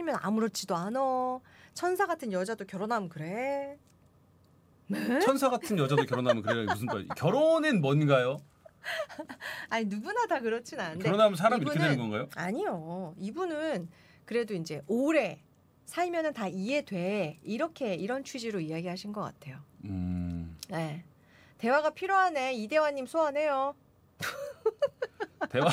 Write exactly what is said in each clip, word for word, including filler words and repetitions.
살면 아무렇지도 않어. 천사 같은 여자도 결혼하면 그래. 네? 천사 같은 여자도 결혼하면 그래. 무슨 말? 결혼은 뭔가요? 아니 누구나 다 그렇진 않은데. 결혼하면 사람 이분은, 이렇게 되는 건가요? 아니요. 이분은 그래도 이제 오래 살면은 다 이해돼. 이렇게 이런 취지로 이야기하신 것 같아요. 음. 네. 대화가 필요하네. 이대화님 소환해요. 대화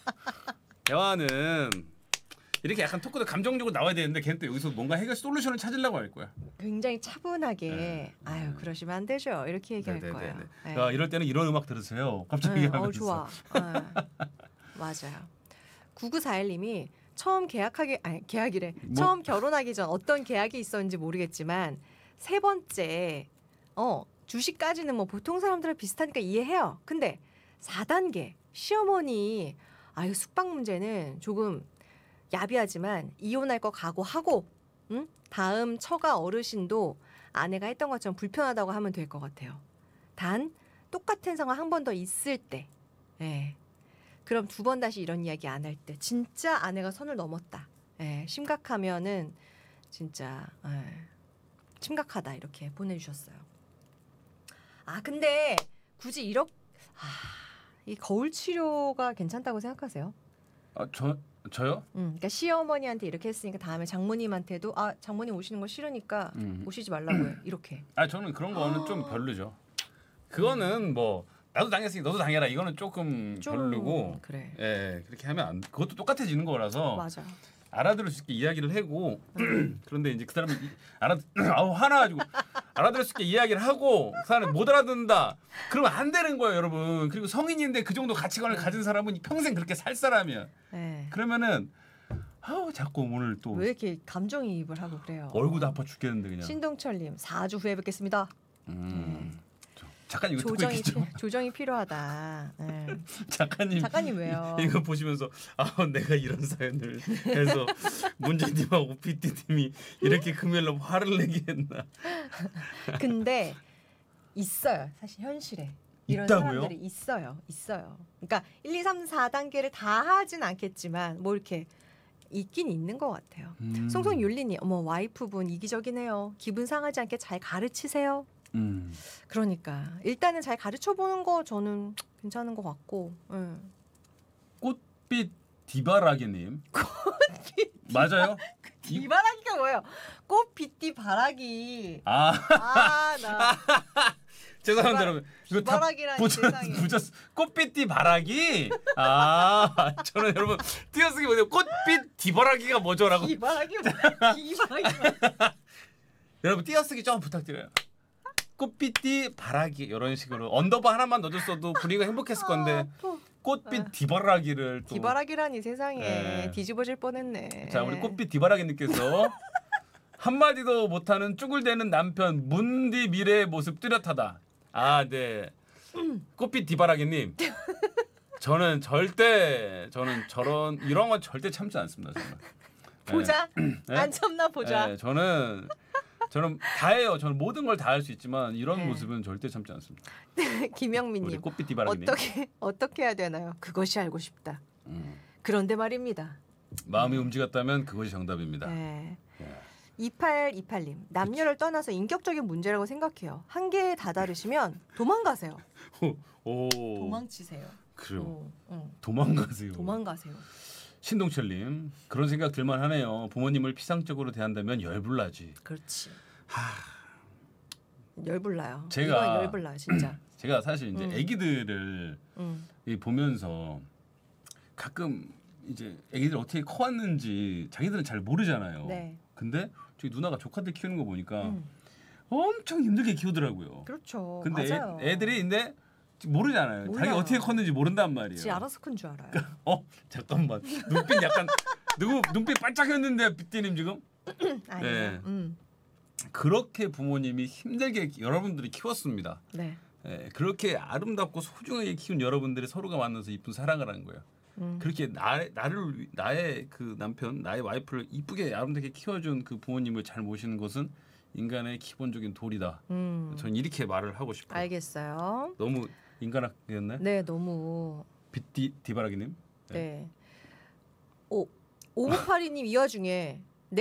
대화는 이렇게 약간 토크도 감정적으로 나와야 되는데 걔는 또 여기서 뭔가 해결 솔루션을 찾으려고 할 거야. 굉장히 차분하게 네. 아유 그러시면 안 되죠. 이렇게 얘기할 네네네네. 거예요. 네. 야, 이럴 때는 이런 음악 들으세요. 갑자기 네, 하면서. 어 좋아. 네. 맞아요. 구구사일님이 처음 계약하기 아니 계약이래. 뭐? 처음 결혼하기 전 어떤 계약이 있었는지 모르겠지만 세 번째 어 주식까지는 뭐 보통 사람들은 비슷하니까 이해해요. 근데 사 단계 시어머니 아유 숙박 문제는 조금 야비하지만 이혼할 거 각오하고 응? 다음 처가 어르신도 아내가 했던 것처럼 불편하다고 하면 될 것 같아요. 단 똑같은 상황 한 번 더 있을 때 예. 그럼 두 번 다시 이런 이야기 안 할 때 진짜 아내가 선을 넘었다. 예. 심각하면은 진짜 예. 심각하다 이렇게 보내주셨어요. 아 근데 굳이 이렇게 아, 이 거울 치료가 괜찮다고 생각하세요? 아, 저 저요? 음, 그러니까 시어머니한테 이렇게 했으니까 다음에 장모님한테도 아 장모님 오시는 거 싫으니까 음. 오시지 말라고 해 이렇게. 아 저는 그런 거는 좀 별로죠. 그거는 뭐 나도 당했으니 너도 당해라. 이거는 조금 좀 별로고. 그래. 예, 그렇게 하면 안. 그것도 똑같아지는 거라서. 맞아. 알아들을 수 있게 이야기를 하고 그런데 이제 그 사람이 알아 아우 화나가지고 알아들을 수 있게 이야기를 하고 그 사람이 못 알아듣는다. 그러면 안 되는 거예요, 여러분. 그리고 성인인데 그 정도 가치관을 가진 사람은 평생 그렇게 살 사람이야. 네. 그러면은 아우 자꾸 오늘 또 왜 이렇게 감정이입을 하고 그래요? 얼굴도 아파 죽겠는데 그냥. 신동철님 사 주 후에 뵙겠습니다. 음. 작가님 이거 듣고 조정이 있겠죠? 피, 조정이 필요하다. 네. 작가님, 작가님 왜요? 이, 이거 보시면서 아 내가 이런 사연을 해서 문재님하고 피디님이 이렇게 금요일날 화를 내게 했나? 근데 있어요. 사실 현실에 이런 있다고요? 사람들이 있어요. 있어요. 그러니까 일, 이, 삼, 사 단계를 다 하진 않겠지만 뭐 이렇게 있긴 있는 것 같아요. 음. 송송율리님, 어머 와이프분 이기적이네요. 기분 상하지 않게 잘 가르치세요. 음. 그러니까 일단은 잘 가르쳐 보는 거 저는 괜찮은 것 같고. 응. 꽃빛 디바라기님. 맞아요? 디바라기가 뭐예요? 꽃 빗디 바라기. 아 아 나. 죄송합니다 디바- 여러분. 이거 다 디바라기라니 보셨 세상에. 보셨 꽃빛 디바라기. 아 저는 여러분 띄어쓰기 뭐죠? 꽃빛 디바라기가 뭐죠라고. 디바라기 뭐야? 디바라기. 뭐야? 여러분 띄어쓰기 좀 부탁드려요. 꽃빛 바라기 이런 식으로 언더바 하나만 넣어줬어도 분위기가 행복했을 건데 꽃빛 디바라기를 또. 디바라기라니 세상에 네. 뒤집어질 뻔했네. 자 우리 꽃빛 디바라기님께서 한마디도 못하는 쭈글대는 남편 문디 미래의 모습 뚜렷하다. 아 네. 꽃빛 디바라기님. 저는 절대 저는 저런 이런 건 절대 참지 않습니다. 정말. 보자. 네? 안 참나 보자. 네, 저는 저는 다 해요. 저는 모든 걸 다 할 수 있지만 이런 네. 모습은 절대 참지 않습니다. 우리 김영민님 꽃빛 디바라기님. 어떻게 어떻게 해야 되나요? 그것이 알고 싶다. 음. 그런데 말입니다. 마음이 움직였다면 그것이 정답입니다. 네. 네. 이팔이팔님 남녀를 떠나서 인격적인 문제라고 생각해요. 한계에 다다르시면 도망가세요. 오. 도망치세요. 그래요. 어, 어. 도망가세요. 도망가세요. 신동철님 그런 생각 들만하네요. 부모님을 피상적으로 대한다면 열불나지. 그렇지. 하, 열불나요. 제가- 이건 열불나 진짜. 제가 사실 이제 음. 아기들을 음. 이 보면서 가끔 이제 아기들 어떻게 커왔는지 자기들은 잘 모르잖아요. 네. 근데 저희 누나가 조카들 키우는 거 보니까 음. 엄청 힘들게 키우더라고요. 그렇죠. 근데 맞아요. 애, 애들이 근데 모르잖아요. 자기 몰라요. 어떻게 컸는지 모른단 말이에요. 지 알아서 큰 줄 알아요. 어 잠깐만 눈빛 약간 누구 눈빛 반짝였는데 빗디님 지금 아니요. 네. 음. 그렇게 부모님이 힘들게 여러분들이 키웠습니다. 네. 예, 그렇게 아름답고 소중하게 키운 여러분들이 서로가 만나서 이쁜 사랑을 하는 거예요. 음. 그렇게 나, 나를 위- 나의 그 남편, 나의 와이프를 이쁘게 아름답게 키워준 그 부모님을 잘 모시는 것은 인간의 기본적인 도리다. 음. 전 이렇게 말을 하고 싶어요. 알겠어요. 너무 인간학이었나요? 네, 너무 빗디 디바라기님. 네. 오 오구팔이님 이 와중에